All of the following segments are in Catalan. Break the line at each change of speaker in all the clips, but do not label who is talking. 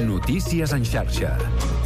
Notícies en xarxa.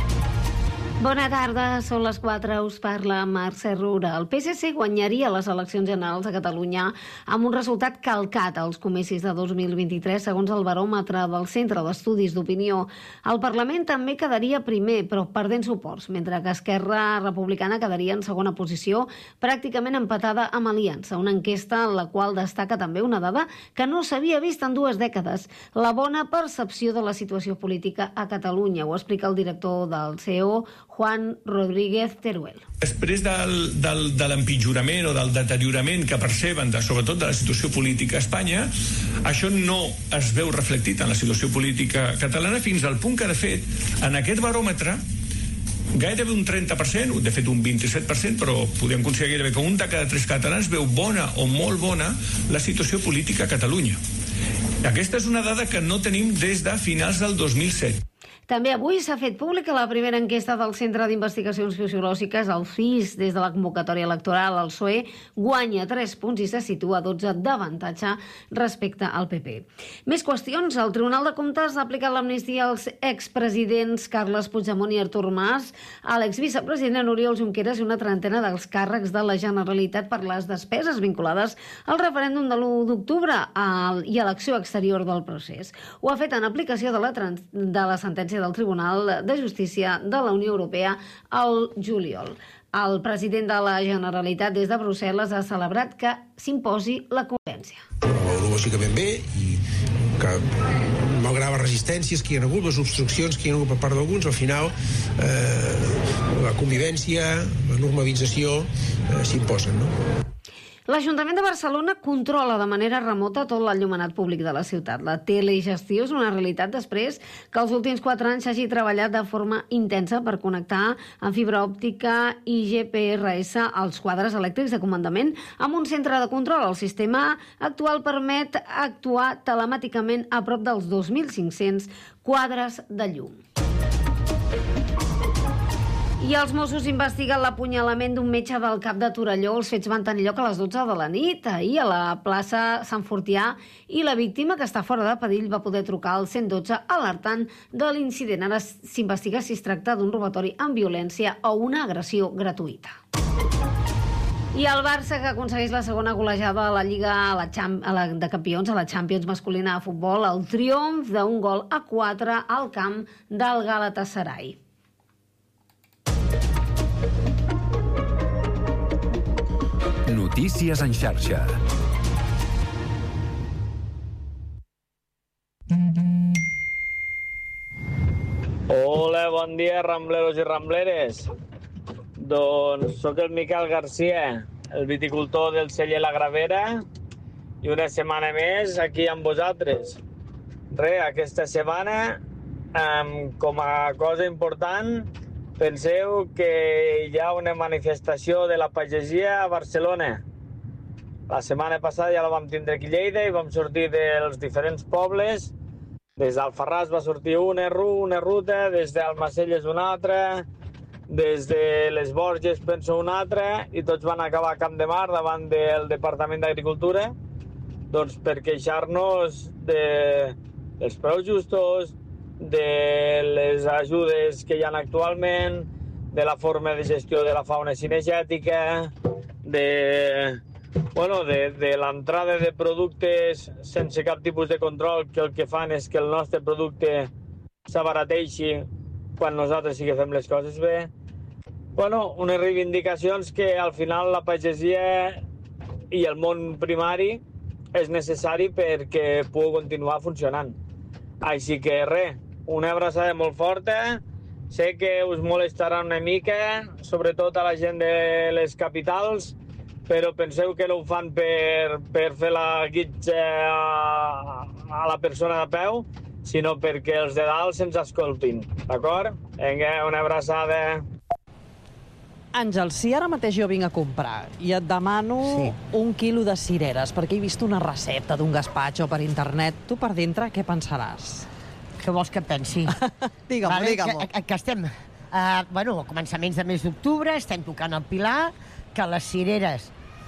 Bona tarda, són les 4, us parla Mercè Rura. El PSC guanyaria les eleccions generals a Catalunya amb un resultat calcat als comicis de 2023, segons el baròmetre del Centre d'Estudis d'Opinió. El Parlament també quedaria primer, però perdent suports, mentre que Esquerra Republicana quedaria en segona posició, pràcticament empatada amb Aliança, una enquesta en la qual destaca també una dada que no s'havia vist en 2 dècades, la bona percepció de la situació política a Catalunya. Ho explica el director del CEO, Juan Rodríguez Teruel.
Després de l'empitjorament o del deteriorament que perceben, sobretot de la situació política a Espanya, això no es veu reflectit en la situació política catalana fins al punt que, de fet, en aquest baròmetre gairebé un 30%, de fet un 27%, però podem considerar gairebé que un de cada 3 catalans veu bona o molt bona la situació política a Catalunya. Aquesta és una dada que no tenim des de finals del 2007.
També avui s'ha fet pública la primera enquesta del Centre d'Investigacions Sociològiques, el CIS, des de la convocatòria electoral. El PSOE guanya 3 punts i se situa a 12 d'avantatge respecte al PP. Més qüestions. El Tribunal de Comptes ha aplicat l'amnistia als expresidents Carles Puigdemont i Artur Mas, a l'exvicepresident Oriol Junqueras i una trentena dels càrrecs de la Generalitat per les despeses vinculades al referèndum de l'1 d'octubre i a l'acció exterior del procés. Ho ha fet en aplicació de la sentència del Tribunal de Justícia de la Unió Europea al juliol. El president de la Generalitat des de Brussel·les ha celebrat que s'imposi la convivència.
Ho veurà lògicament bé i que malgrat les resistències que hi ha hagut, les obstruccions que hi ha hagut per part d'alguns, al final la convivència, la normalització s'imposen, no?
L'Ajuntament de Barcelona controla de manera remota tot l'enllumenat públic de la ciutat. La telegestió és una realitat després que els últims 4 anys s'hagi treballat de forma intensa per connectar amb fibra òptica i GPRS els quadres elèctrics de comandament amb un centre de control. El sistema actual permet actuar telemàticament a prop dels 2.500 quadres de llum. I els Mossos investiguen l'apunyalament d'un metge del Cap de Torelló. Els fets van tenir lloc a les 12 de la nit, ahir a la plaça Sant Fortià, i la víctima, que està fora de perill, va poder trucar al 112 alertant de l'incident. Ara s'investiga si es tracta d'un robatori amb violència o una agressió gratuïta. I el Barça, que aconsegueix la segona golejada a la Lliga de Campions, a la Champions masculina de futbol, el triomf d'un 1-4 al camp del Galatasaray.
Notícies en xarxa.
Hola, bon dia, rambleros i rambleres. Doncs sóc el Miquel Garcia, el viticultor del celler La Gravera, i una setmana més aquí amb vosaltres. Aquesta setmana, com a cosa important, penseu que hi ha una manifestació de la pagesia a Barcelona. La setmana passada ja la vam tindre aquí a Lleida i vam sortir dels diferents pobles. Des d'Alfarràs va sortir una ruta, des d'Almacelles una altra, des de les Borges penso una altra, i tots van acabar a Camp de Mar davant del Departament d'Agricultura, doncs per queixar-nos dels preus justos, de les ajudes que hi ha actualment, de la forma de gestió de la fauna cinegètica, de l'entrada de productes sense cap tipus de control, que el que fan és que el nostre producte s'abarateixi quan nosaltres sí que fem les coses bé. Unes reivindicacions que al final la pagesia i el món primari és necessari perquè pugui continuar funcionant. Així que una abraçada molt forta. Sé que us molestarà una mica, sobretot a la gent de les capitals, però penseu que no ho fan per fer la guitza a la persona de peu, sinó perquè els de dalt se'ns escoltin, d'acord? Vinga, una abraçada.
Àngel, si ara mateix jo vinc a comprar i et demano 1 quilo de cireres perquè he vist una recepta d'un gaspatxo per internet, tu per dintre què pensaràs?
Què vols que et pensi?
Digue-m'ho.
Que estem, a començaments de mes d'octubre, estem tocant el Pilar, que les cireres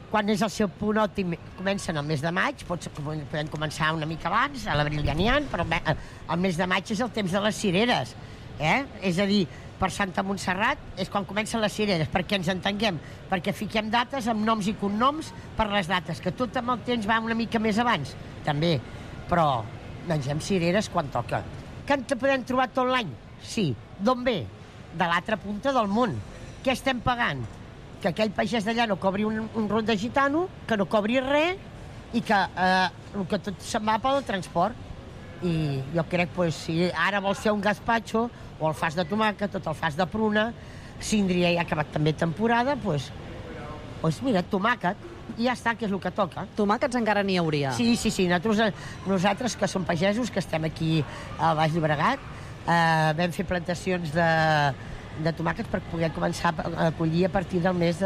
quan és el seu punt òptim, comencen el mes de maig, podem començar una mica abans, a l'abril ja n'hi ha, però el mes de maig és el temps de les cireres, És a dir, per Santa Montserrat és quan comencen les cireres, perquè ens entenguem, perquè fiquem dates amb noms i cognoms per les dates, que tot amb el temps va una mica més abans, també, però mengem cireres quan toca. Que en podem trobar tot l'any? Sí. D'on ve? De l'altra punta del món. Què estem pagant? Que aquell pagès d'allà no cobri un rot de gitano, que no cobri res, i que tot se'n va pel transport. I jo crec que si ara vols fer un gazpacho, o el fas de tomàquet, o el fas de pruna, Síndria ja ha acabat també temporada, doncs mira, tomàquet, i ja està, que és el que toca.
Tomàquets encara n'hi hauria.
Sí. Nosaltres, que som pagesos, que estem aquí al Baix Llobregat, vam fer plantacions de tomàquets per poder començar a collir a partir del mes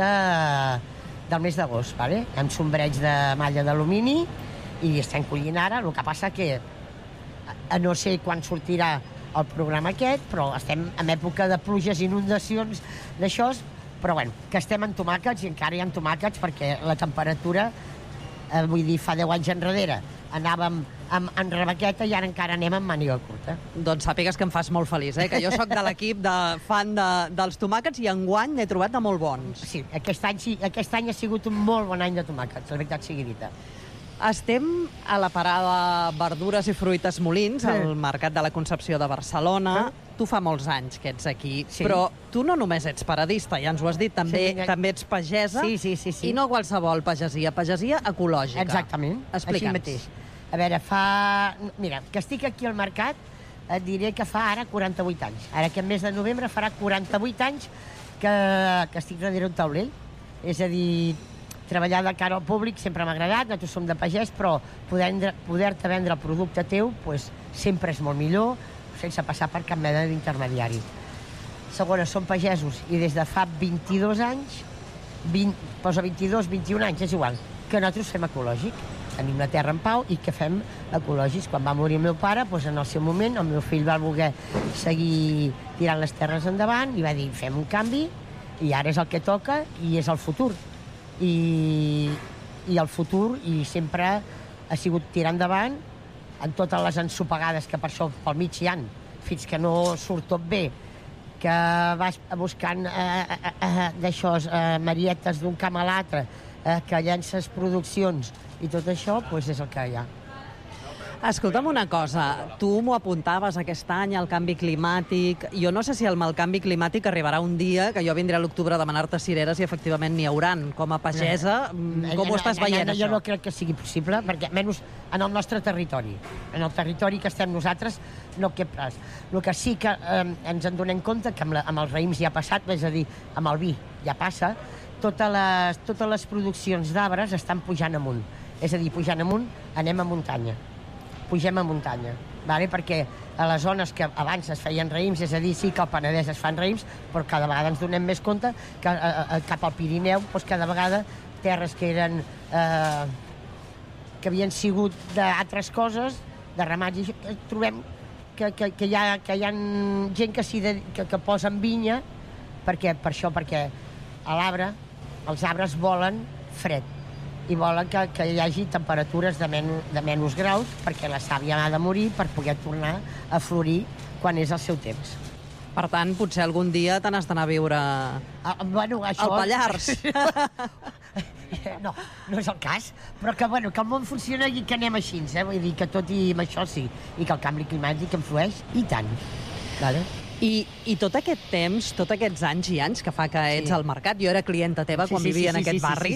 d'agost, vale? Amb sombreig de malla d'alumini, i estem collint ara. El que passa que no sé quan sortirà el programa aquest, però estem en època de pluges, inundacions, d'això, però bueno, que estem en tomàquets, i encara hi ha tomàquets, perquè la temperatura, vull dir, fa 10 anys enrere anàvem en rebequeta i ara encara anem amb màniga curta.
Doncs sàpigues que em fas molt feliç, que jo sóc de l'equip de fan dels tomàquets i enguany n'he trobat de molt bons.
Sí, aquest any ha sigut un molt bon any de tomàquets, la veritat sigui dita.
Estem a la parada Verdures i Fruites Molins, al Mercat de la Concepció de Barcelona. Tu fa molts anys que ets aquí, però tu no només ets paradista, ja ens ho has dit, també ets pagesa, i no qualsevol pagesia ecològica.
Exactament, així mateix. A veure, mira, que estic aquí al mercat, et diré que fa ara 48 anys. Ara aquest mes de novembre farà 48 anys que estic darrere un taulell. És a dir, treballar de cara al públic sempre m'ha agradat, nosaltres som de pagès, però poder-te vendre el producte teu sempre és molt millor, sense passar per cap mena d'intermediari. Segona, som pagesos i des de fa 22 anys, posa 22, 21 anys, és igual, que nosaltres fem ecològic. Tenim la terra en pau i que fem ecològics. Quan va morir el meu pare, en el seu moment, el meu fill va voler seguir tirant les terres endavant i va dir, fem un canvi, i ara és el que toca i és el futur. I el futur sempre ha sigut tirar endavant en totes les ensopegades que per això pel mig hi ha, fins que no surt tot bé, que vas buscant d'aixòs, marietes d'un camp a l'altre, que llences produccions i tot això, és el que hi ha.
Escolta'm una cosa, tu m'ho apuntaves aquest any, el canvi climàtic. Jo no sé si el mal canvi climàtic arribarà un dia que jo vindré a l'octubre a demanar-te cireres i efectivament n'hi hauran. Com a pagesa, com ho estàs veient, això?
Jo no crec que sigui possible, perquè almenys en el nostre territori, en el territori que estem nosaltres, no cap res. El que sí que ens en donem compte que amb els raïms ja ha passat, és a dir, amb el vi ja passa, totes les produccions d'arbres estan pujant amunt. És a dir, pujant amunt, anem a muntanya. Pugem a muntanya, perquè a les zones que abans es feien raïms, és a dir, sí que al Penedès es fan raïms, però cada vegada ens donem més compte que cap al Pirineu, cada vegada terres que eren que havien sigut d'altres coses, de ramats, trobem que hi ha gent que posen vinya, perquè a l'arbre els arbres volen fred i volen que hi hagi temperatures de menys graus perquè la sàvia ha de morir per poder tornar a florir quan és el seu temps.
Per tant, potser algun dia te n'has d'anar a viure al Pallars.
No és el cas, però que el món funciona i que anem així, vull dir que tot i amb això sí, i que el canvi climàtic influeix, i tant.
I tot aquest temps, tots aquests anys i anys que fa que ets al mercat, jo era clienta teva quan vivia en aquest barri,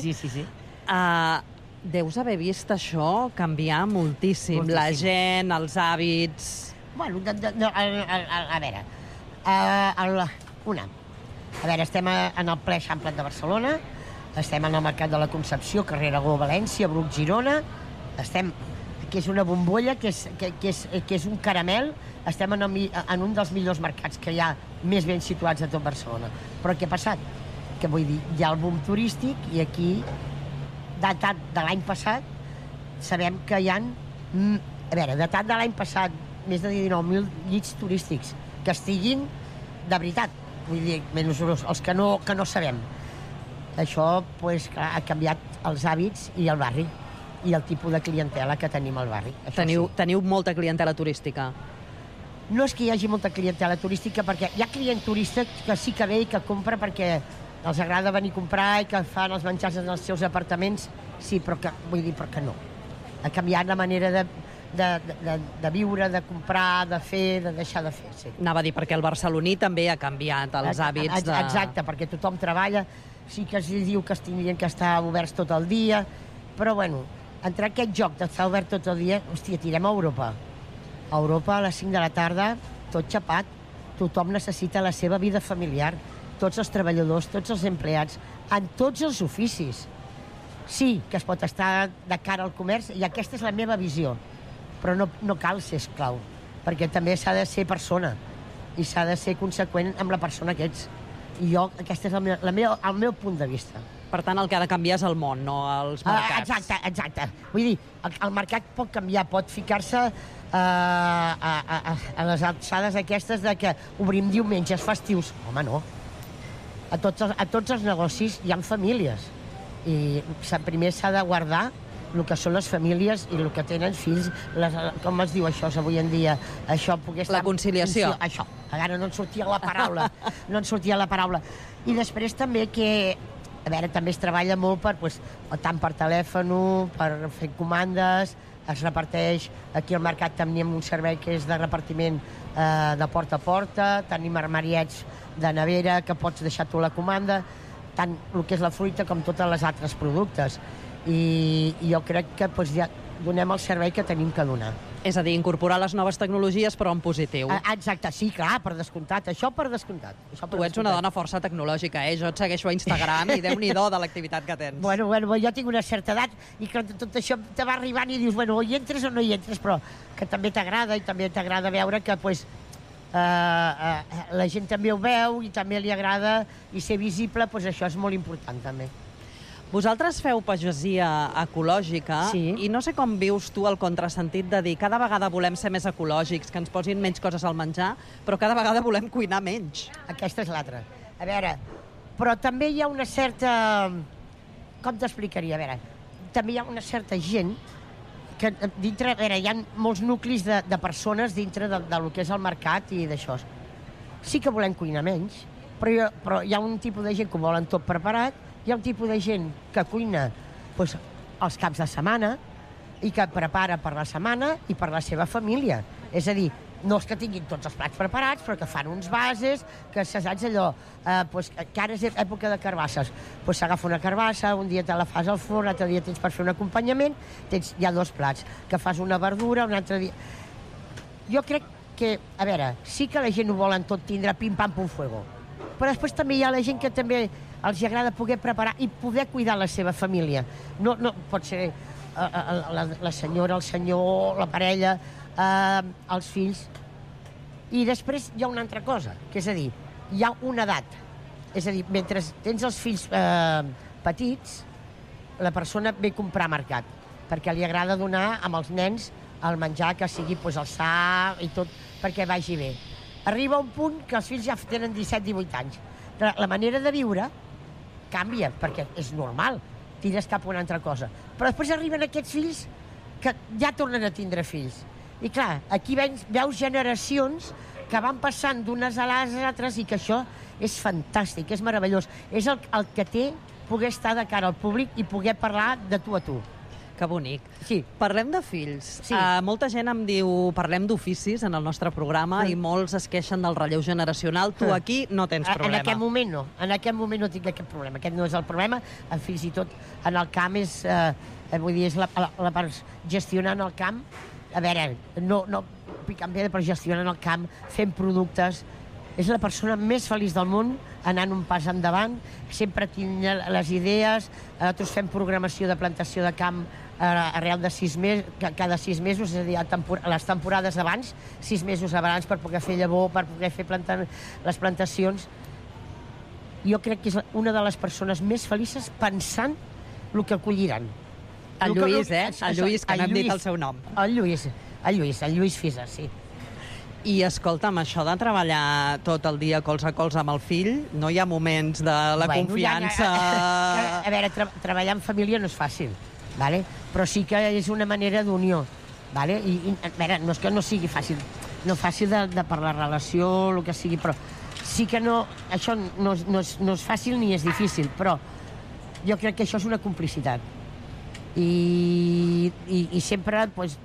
deus haver vist això canviar moltíssim, la gent, els hàbits...
A veure, estem en el ple Eixample de Barcelona, estem en el Mercat de la Concepció, carrer Aragó, València, Bruc, Girona, que és una bombolla, que és un caramel, estem en un dels millors mercats que hi ha més ben situats a tot Barcelona. Però què ha passat? Que vull dir, hi ha el boom turístic i aquí, datat de l'any passat, sabem que hi ha... A veure, datat de l'any passat, més de 19.000 llits turístics que estiguin de veritat, vull dir, menys els que no sabem. Això pues, clar, ha canviat els hàbits i el barri i el tipus de clientela que tenim al barri.
Teniu molta clientela turística?
No és que hi hagi molta clientela turística, perquè hi ha client turista que sí que ve i que compra perquè els agrada venir a comprar i que fan els menjars en els seus apartaments, sí, però que no. Ha canviat la manera de viure, de comprar, de fer, de deixar de fer, sí.
Anava a dir, perquè el barceloní també ha canviat els hàbits de...
Exacte, perquè tothom treballa, sí que es diu que es tindrien que estar oberts tot el dia, però bueno, entre aquest joc d'estar obert tot el dia, hòstia, tirem a Europa. A Europa, a les 5 de la tarda, tot xapat. Tothom necessita la seva vida familiar. Tots els treballadors, tots els empleats, en tots els oficis. Sí, que es pot estar de cara al comerç, i aquesta és la meva visió. Però no cal ser esclau, perquè també s'ha de ser persona i s'ha de ser conseqüent amb la persona que ets. I aquest és el meu punt de vista.
Per tant, el que ha de canviar és el món, no els mercats.
Exacte. Vull dir, el mercat pot canviar, pot ficar-se a les alçades aquestes de que obrim diumenges festius. Home, no. A tots els negocis hi ha famílies. I primer s'ha de guardar el que són les famílies i el que tenen fills, com es diu això avui en dia?
La conciliació.
Això, ara no en sortia la paraula. I després també que, a veure, també es treballa molt tant per telèfon, per fer comandes, es reparteix, aquí al mercat tenim un servei que és de repartiment de porta a porta, tenim armariets de nevera que pots deixar tu la comanda, tant el que és la fruita com tots els altres productes. I jo crec que ja donem el servei que tenim que donar.
És a dir, incorporar les noves tecnologies, però en positiu.
Exacte, sí, clar, per descomptat. Això per descomptat.
Tu ets una dona força tecnològica, Jo et segueixo a Instagram i Déu-n'hi-do de l'activitat que tens.
Bueno, jo tinc una certa edat i que tot això te va arribant i dius, bueno, hi entres o no hi entres, però que també t'agrada i també t'agrada veure que, la gent també ho veu i també li agrada i ser visible, això és molt important, també.
Vosaltres feu pagesia ecològica i no sé com vius tu el contrasentit de dir cada vegada volem ser més ecològics, que ens posin menys coses al menjar, però cada vegada volem cuinar menys.
Aquesta és l'altra. A veure, però també hi ha una certa... Com t'explicaria? A veure, també hi ha una certa gent que dintre... A veure, hi ha molts nuclis de persones dintre del que és el mercat i d'això. Sí que volem cuinar menys, però hi ha un tipus de gent que ho volen tot preparat. Hi ha un tipus de gent que cuina els caps de setmana i que prepara per la setmana i per la seva família. És a dir, no és que tinguin tots els plats preparats, però que fan uns bases, que saps allò, que ara és època de carbasses. S'agafa una carbassa, un dia te la fas al forn, l'altre dia tens per fer un acompanyament, hi ha 2 plats, que fas una verdura, un altre dia... Jo crec que, a veure, sí que la gent ho volen tot tindre pim-pam-pum-fuego, però després també hi ha la gent que també els agrada poder preparar i poder cuidar la seva família. No pot ser la senyora, el senyor, la parella, els fills. I després hi ha una altra cosa, que és a dir, hi ha una edat. És a dir, mentre tens els fills petits, la persona ve a comprar a mercat, perquè li agrada donar amb els nens el menjar que sigui el sa i tot, perquè vagi bé. Arriba un punt que els fills ja tenen 17-18 anys. La manera de viure canvia, perquè és normal, tires cap a una altra cosa. Però després arriben aquests fills que ja tornen a tindre fills. I clar, aquí veus generacions que van passant d'unes a les altres i que això és fantàstic, és meravellós. És el que té poder estar de cara al públic i poder parlar de tu a tu.
Que bonic.
Sí.
Parlem de fills.
Sí.
Molta gent em diu, parlem d'oficis en el nostre programa i molts es queixen del relleu generacional. Tu aquí no tens problema.
En aquest moment no. En aquest moment no tinc aquest problema. Aquest no és el problema. Fins i tot en el camp és... vull dir, és la part gestionant el camp. A veure, no picant bé, però gestionant el camp, fent productes. És la persona més feliç del món, anant un pas endavant. Sempre tinc les idees. Nosaltres fem programació de plantació de camp arrel de 6 mesos, cada 6 mesos, és a dir, les temporades abans, 6 mesos abans per poder fer llavor, per poder fer les plantacions. Jo crec que és una de les persones més felices pensant el que colliran.
El Lluís, El Lluís, que no hem dit el seu nom.
El Lluís Fisa, sí.
I escolta'm, això de treballar tot el dia colze a colze amb el fill, no hi ha moments de la confiança...
A veure, treballar en família no és fàcil, ¿vale? Però sí que és una manera d'unió. ¿Vale? I, a veure, no és que no sigui fàcil, no fàcil de per la relació, el que sigui, però sí que no, això no és fàcil ni és difícil, però jo crec que això és una complicitat. I sempre, pues,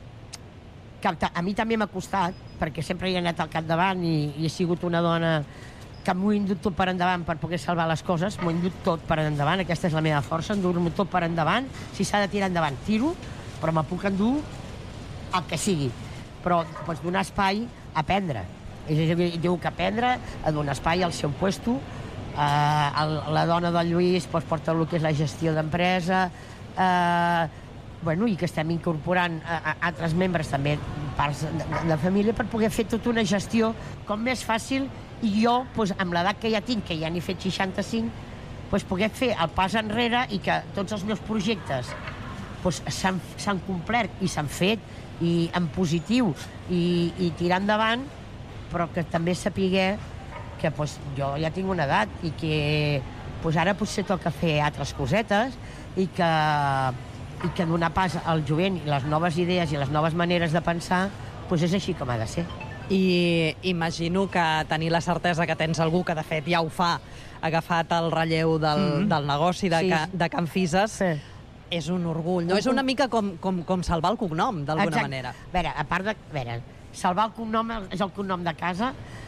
a mi també m'ha costat, perquè sempre hi he anat al capdavant i he sigut una dona que m'ho he endut tot per endavant per poder salvar les coses, m'ho he endut tot per endavant, aquesta és la meva força, endur-me tot per endavant, si s'ha de tirar endavant, tiro, però me puc endur el que sigui, però pots donar espai a aprendre. Diu que aprendre, a donar espai al seu puesto. La dona del Lluís porta el que és la gestió d'empresa, i que estem incorporant altres membres també, parts de família, per poder fer tota una gestió com més fàcil, i jo, amb l'edat que ja tinc, que ja n'he fet 65, poder fer el pas enrere i que tots els meus projectes s'han complert i s'han fet i en positiu i tirar endavant, però que també sapiguer que jo ja tinc una edat i que ara potser toca fer altres cosetes i que donar pas al jovent i les noves idees i les noves maneres de pensar és així com ha de ser.
I imagino que tenir la certesa que tens algú que de fet ja ho fa, ha agafat el relleu del negoci de Can Fises, és un orgull, no? És una mica com salvar el cognom, d'alguna manera.
A veure, a part de... salvar el cognom és el cognom de casa,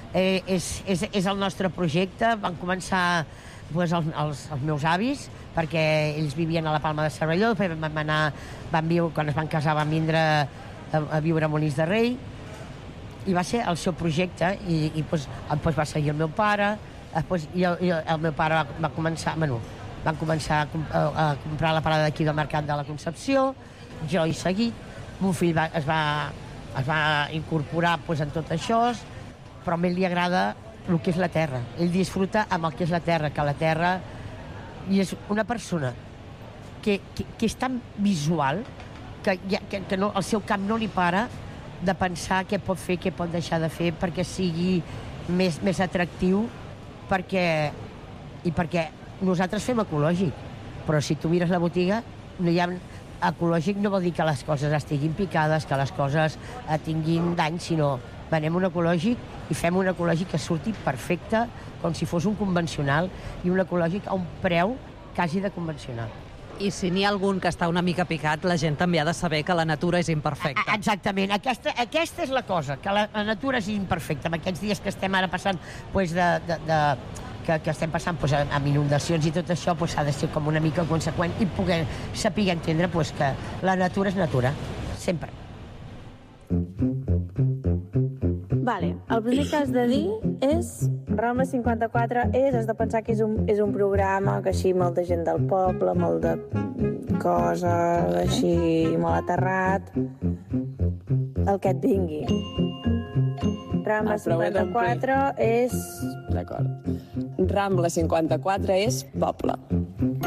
és el nostre projecte. Van començar els meus avis, perquè ells vivien a la Palma de Cervelló, després quan es van casar van vindre a viure a Molins de Rei, i va ser el seu projecte, i després va seguir el meu pare, i el meu pare va començar... Van començar a comprar la parada d'aquí del Mercat de la Concepció, jo he seguit, mon fill es va incorporar en tot això, però a ell li agrada el que és la terra. Ell disfruta amb el que és la terra, que la terra... I és una persona que és tan visual que el seu cap no li para de pensar què pot fer, què pot deixar de fer perquè sigui més atractiu, perquè nosaltres fem ecològic, però si tu mires la botiga, ecològic no vol dir que les coses estiguin picades, que les coses tinguin dany, sinó venem un ecològic i fem un ecològic que surti perfecte, com si fos un convencional, i un ecològic a un preu quasi de convencional.
I si n'hi ha algun que està una mica picat, la gent també ha de saber que la natura és imperfecta.
Exactament, aquesta és la cosa, que la natura és imperfecta. En aquests dies que estem ara passant que estem passant amb inundacions i tot això, ha de ser com una mica conseqüent i poder saber entendre que la natura és natura, sempre.
Vale, el primer que has de dir és Rambla 54 has de pensar que és un programa que així molta gent del poble, molt de coses així, molt aterrat, el que et vingui. Rambla 54 és...
D'acord. Rambla 54 és poble.